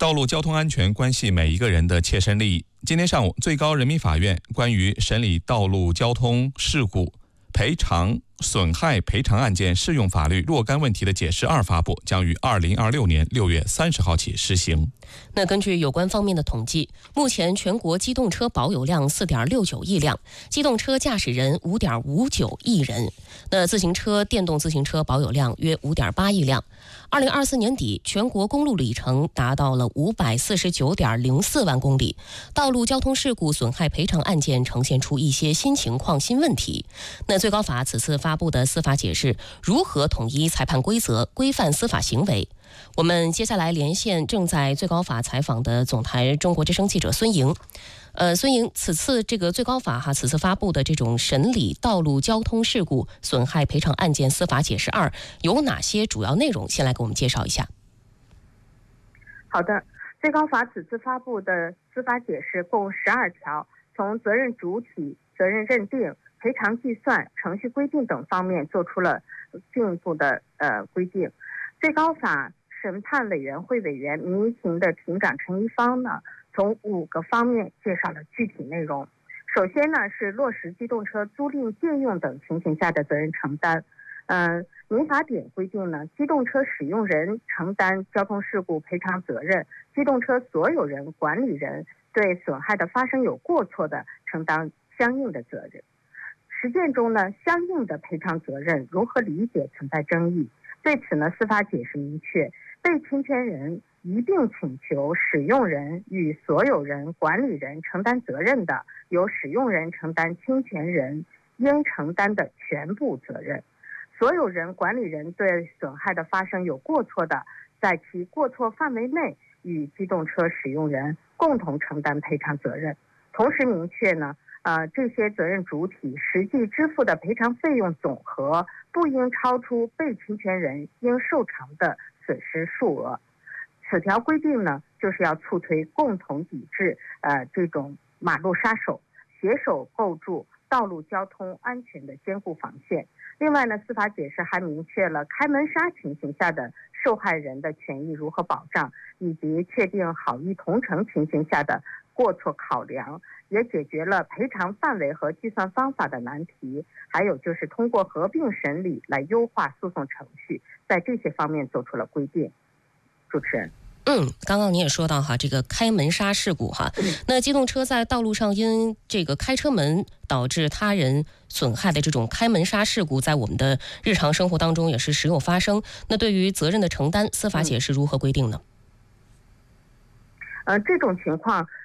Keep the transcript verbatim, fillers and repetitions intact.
道路交通安全关系每一个人的切身利益。今天上午，最高人民法院关于审理道路交通事故赔偿损害赔偿案件适用法律若干问题的解释二发布，将于二零二六年六月三十号起实行。 那根据有关方面的统计，目前全国机动车保有量 四点六九亿辆，机动车驾驶人 五点五九亿人。那自行车、电动自行车保有量约 五点八亿辆。二零二四年底，全国公路里程达到了五百四十九点零四万公里，道路交通事故损害赔偿案件呈现出一些新情况、新问题。那最高法此次发布的司法解释如何统一裁判规则，规范司法行为？我们接下来连线正在最高法采访的总台中国之声记者孙莹。呃，孙莹，此次这个最高法哈，此次发布的这种审理道路交通事故损害赔偿案件司法解释二有哪些主要内容？先来给我们介绍一下。 好的，最高法此次发布的司法解释共十二条，从责任主体、责任认定、赔偿计算、程序规定等方面做出了进一步的呃规定。最高法审判委员会委员民议庭的庭长陈一方呢，从五个方面介绍了具体内容。首先呢，是落实机动车租赁、借用等情形下的责任承担。嗯、呃，民法典规定呢，机动车使用人承担交通事故赔偿责任，机动车所有人、管理人对损害的发生有过错的，承担相应的责任。实践中呢，相应的赔偿责任如何理解存在争议。对此呢，司法解释明确，被侵权人一并请求使用人与所有人、管理人承担责任的，由使用人承担侵权人应承担的全部责任。所有人、管理人对损害的发生有过错的，在其过错范围内与机动车使用人共同承担赔偿责任。同时明确呢，呃，这些责任主体实际支付的赔偿费用总和不应超出被侵权人应受偿的损失数额。此条规定呢，就是要促推共同抵制呃这种马路杀手，携手构筑道路交通安全的坚固防线。另外呢，司法解释还明确了开门杀情形下的受害人的权益如何保障，以及确定好意同乘情形下的过错考量，也解决了赔偿范围和计算方法的难题。还有就是通过合并审理来优化诉讼程序，在这些方面做出了规定。主持人。 嗯，刚刚你也说到哈，这个开门杀事故哈，那机动车在道路上因这个开车门导致他人损害的这种开门杀事故，在我们的日常生活当中也是时有发生。那对于责任的承担，司法解释如何规定呢？ 呃，这种情况